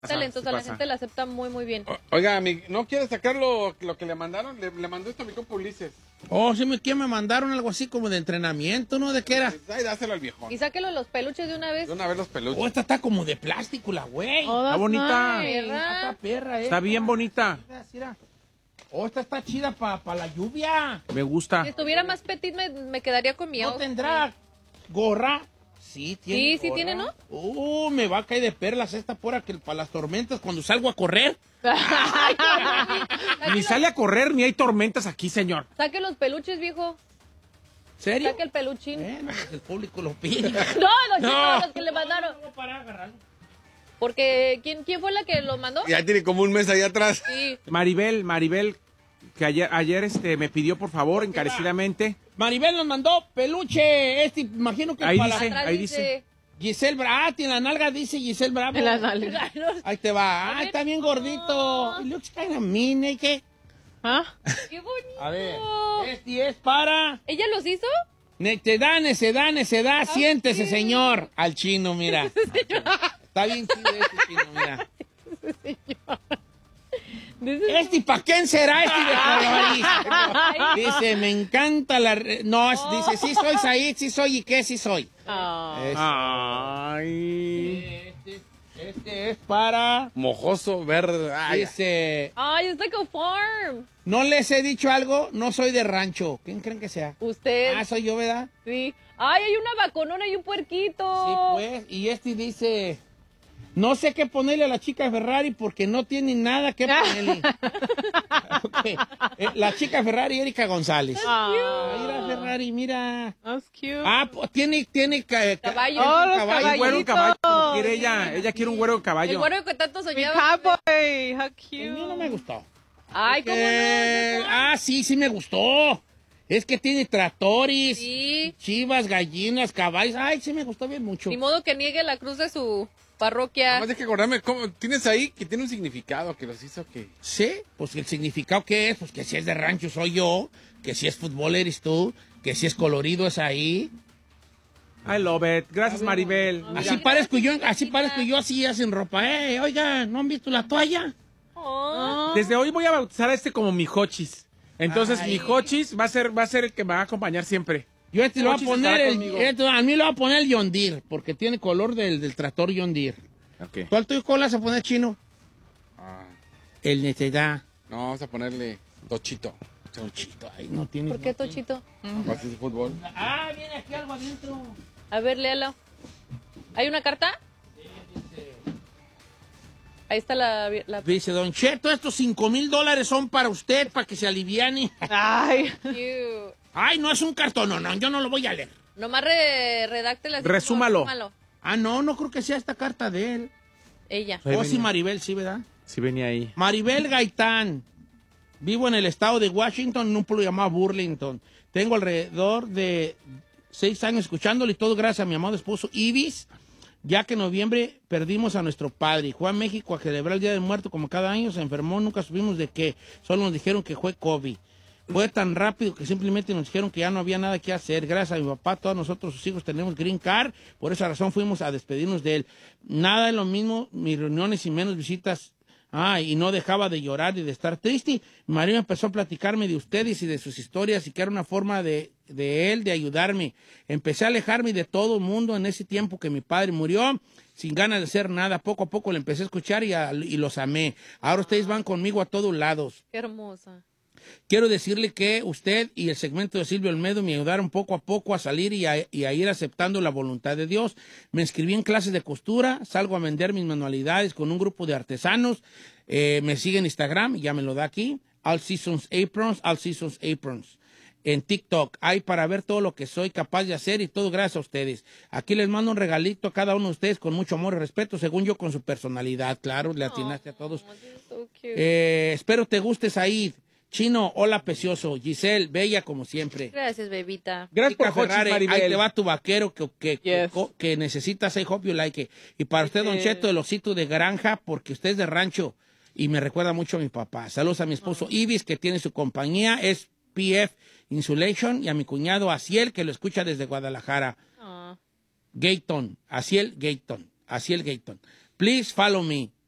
Talentosa, Sí la pasa. gente la acepta muy, muy bien. Oiga, ¿no quiere sacar lo que le mandaron? Le mandó esto a mi compa Ulises. Oh, sí, ¿qué me mandaron? Algo así como de entrenamiento, ¿no? ¿De qué era? Pues, ay, dáselo al viejón. Y sáquelo los peluches de una vez. De una vez los peluches. Oh, esta está como de plástico, la güey. Oh, Está that's bonita. nice. Está perra, Está bien bonita. Mira, mira. Oh, esta está chida para la lluvia. Me gusta. Si estuviera más petit, me quedaría con mi ¿No outfit. tendrá gorra? Sí, tiene. Sí gorra. tiene, ¿no? Me va a caer de perlas esta para las tormentas cuando salgo a correr. Ni sale a correr, ni hay tormentas aquí, señor. Saque los peluches, viejo. ¿Serio? Saque el peluchín. Bueno, el público lo pide. No, los chicos, los que le mandaron. No, para agarrarlo. Porque, ¿quién fue la que los mandó? Ya tiene como un mes ahí atrás. Sí. Maribel, que ayer me pidió por favor encarecidamente. Maribel nos mandó peluche. Imagino que Ahí para dice. Atrás ahí dice. Giselle Bravo. Tiene la nalga, dice Giselle Bravo. En la nalga. Ahí te va. Ah, está bien gordito. It looks kind of mean, ¿eh? ¿Qué? ¿Ah? ¡Qué bonito! A ver, este es para... ¿Ella los hizo? Necedad, siéntese, señor. Al chino, mira. Está bien chido este chino, mira. ¿Para quién será este de Coloris? Dice, me encanta la... Dice, sí soy Said, sí soy, ¿y qué sí soy? Ay. Este es para... Mojoso, verde. Ay, Dice, Ay, it's like a farm. no les he dicho algo, no soy de rancho. ¿Quién creen que sea? Usted. Ah, soy yo, ¿verdad? Sí. Ay, hay una vaconona y un puerquito. Sí, pues. Y este dice, no sé qué ponerle a la chica Ferrari porque no tiene nada que ponerle. Ok. La chica Ferrari, Erika González. Mira, Ferrari, mira. That's cute. Ah, tiene Caballo. Oh, los Un güero en caballo, como quiere caballitos. ella. Ella quiere un güero en El caballo. güero que tanto Mi soñaba. cowboy. How cute. El mío no me gustó. Ay, ¿cómo no? Sí me gustó. Es que tiene tractores, Sí. chivas, gallinas, caballos. Ay, sí me gustó bien mucho. Ni modo que niegue la cruz de su parroquia. Nada más hay que acordarme, tienes ahí que tiene un significado que los hizo que... Sí, pues el significado que es, pues que si es de rancho soy yo, que si es fútbol eres tú, que si es colorido es ahí. I love it. Gracias, Maribel. Así parezco yo, así hacen ropa. Oiga, ¿no han visto la toalla? Oh. Desde hoy voy a bautizar a este como mi Hochis. Entonces, Ay. mi Hochis va a ser el que me va a acompañar siempre. Yo lo voy a Hochis poner, estará conmigo. a mí lo voy a poner el John Deere, porque tiene color del tractor John Deere. Okay. ¿Cuál tuyo cola se pone chino? Ah, El Necedad. no, vamos a ponerle Tochito. Tochito, ay, no tiene. ¿Por qué, Tochito? Así es fútbol. Ah, viene aquí algo adentro. A ver, léalo. ¿Hay una carta? Ahí está la... Dice, Don Cheto, estos $5,000 son para usted, para que se aliviane. Ay. Cute. Ay, no es un cartón, no, yo no lo voy a leer. Nomás redáctela. Resúmalo. Ah, no creo que sea esta carta de él. Ella. Ahí Oh, sí, venía. Maribel, sí, ¿verdad? Sí, venía ahí. Maribel Gaitán. Vivo en el estado de Washington, en un pueblo llamado Burlington. Tengo alrededor de 6 años escuchándolo y todo gracias a mi amado esposo Ibis, ya que en noviembre perdimos a nuestro padre. Fue a México a celebrar el Día del Muerto como cada año, se enfermó, nunca supimos de qué. Solo nos dijeron que fue COVID. Fue tan rápido que simplemente nos dijeron que ya no había nada que hacer. Gracias a mi papá, todos nosotros, sus hijos, tenemos green card. Por esa razón fuimos a despedirnos de él. Nada es lo mismo, mis reuniones y menos visitas. Y no dejaba de llorar y de estar triste. Mi marido empezó a platicarme de ustedes y de sus historias y que era una forma de él de ayudarme. Empecé a alejarme de todo el mundo en ese tiempo que mi padre murió, sin ganas de hacer nada. Poco a poco le empecé a escuchar y los amé. Ahora ustedes van conmigo a todos lados. Qué hermosa. Quiero decirle que usted y el segmento de Silvio Olmedo me ayudaron poco a poco a salir y a ir aceptando la voluntad de Dios. Me inscribí en clases de costura, salgo a vender mis manualidades con un grupo de artesanos. Me sigue en Instagram, ya me lo da aquí, All Seasons Aprons. En TikTok, hay para ver todo lo que soy capaz de hacer y todo gracias a ustedes. Aquí les mando un regalito a cada uno de ustedes con mucho amor y respeto, según yo con su personalidad. Claro, le atinaste a todos. So cute. Espero te guste, Said. Chino, hola precioso. Giselle, bella como siempre. Gracias, bebita. Gracias Chica por Hochis, Ferrari, Maribel. ahí te va tu vaquero Yes. que necesitas. I hope you like it. Y para usted, Don Cheto, el osito de granja, porque usted es de rancho y me recuerda mucho a mi papá. Saludos a mi esposo Ibis, que tiene su compañía, es PF Insulation, y a mi cuñado Asiel, que lo escucha desde Guadalajara. Ah. Asiel Gayton. Please follow me.